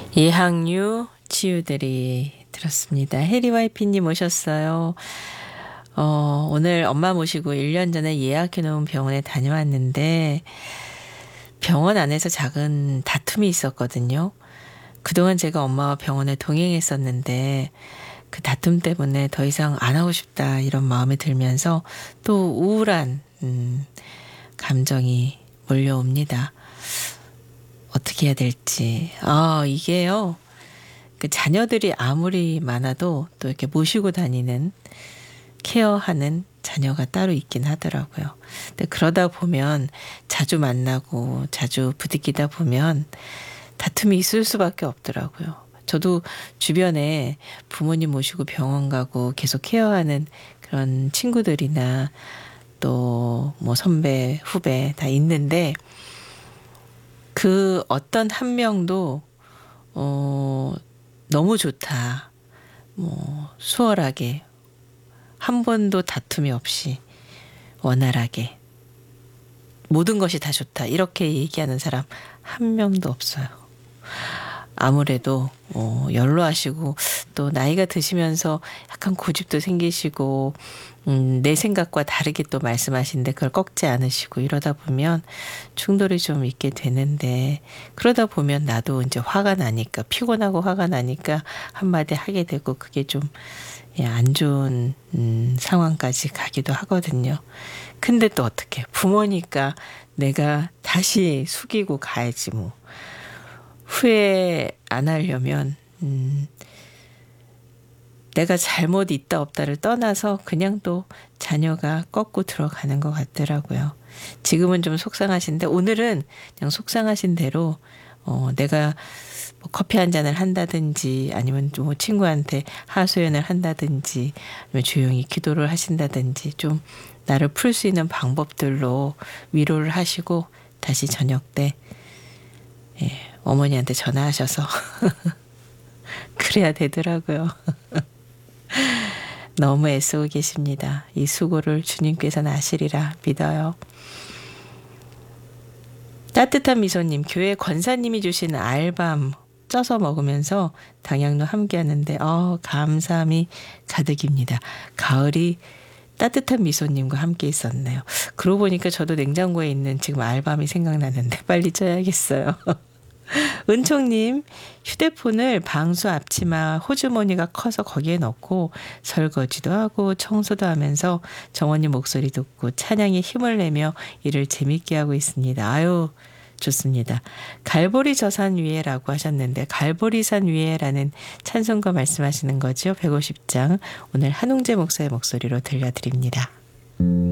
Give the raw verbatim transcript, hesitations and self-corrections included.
이항유 치유들이 들었습니다. 해리와 해피님 오셨어요. 어, 오늘 엄마 모시고 일 년 전에 예약해 놓은 병원에 다녀왔는데 병원 안에서 작은 다툼이 있었거든요. 그동안 제가 엄마와 병원에 동행했었는데 그 다툼 때문에 더 이상 안 하고 싶다 이런 마음이 들면서 또 우울한 음, 감정이 몰려옵니다. 어떻게 해야 될지. 아, 이게요. 그 자녀들이 아무리 많아도 또 이렇게 모시고 다니는 케어하는 자녀가 따로 있긴 하더라고요. 근데 그러다 보면 자주 만나고 자주 부딪히다 보면 다툼이 있을 수밖에 없더라고요. 저도 주변에 부모님 모시고 병원 가고 계속 케어하는 그런 친구들이나 또 뭐 선배, 후배 다 있는데 그 어떤 한 명도 어 너무 좋다. 뭐 수월하게 한 번도 다툼이 없이 원활하게 모든 것이 다 좋다. 이렇게 얘기하는 사람 한 명도 없어요. 아무래도 어, 연로하시고 또 나이가 드시면서 약간 고집도 생기시고 음, 내 생각과 다르게 또 말씀하시는데 그걸 꺾지 않으시고 이러다 보면 충돌이 좀 있게 되는데 그러다 보면 나도 이제 화가 나니까 피곤하고 화가 나니까 한마디 하게 되고 그게 좀 안 좋은 음, 상황까지 가기도 하거든요. 근데 또 어떻게 부모니까 내가 다시 숙이고 가야지 뭐. 후회 안 하려면 음, 내가 잘못 있다 없다를 떠나서 그냥 또 자녀가 꺾고 들어가는 것 같더라고요. 지금은 좀 속상하신데 오늘은 그냥 속상하신 대로 어, 내가 뭐 커피 한 잔을 한다든지 아니면 뭐 친구한테 하소연을 한다든지 아니면 조용히 기도를 하신다든지 좀 나를 풀 수 있는 방법들로 위로를 하시고 다시 저녁 때 예, 어머니한테 전화하셔서 그래야 되더라고요. 너무 애쓰고 계십니다. 이 수고를 주님께서는 아시리라 믿어요. 따뜻한 미소님, 교회 권사님이 주신 알밤 쪄서 먹으면서 당양로 함께 하는데 어, 감사함이 가득입니다. 가을이 따뜻한 미소님과 함께 있었네요. 그러고 보니까 저도 냉장고에 있는 지금 알밤이 생각나는데 빨리 쪄야겠어요. 은총님, 휴대폰을 방수 앞치마 호주머니가 커서 거기에 넣고 설거지도 하고 청소도 하면서 정원님 목소리 듣고 찬양에 힘을 내며 일을 재밌게 하고 있습니다. 아유, 좋습니다. 갈보리 저산 위에라고 하셨는데 갈보리산 위에라는 찬송가 말씀하시는 거죠. 백오십 장 오늘 한웅재 목사의 목소리로 들려드립니다.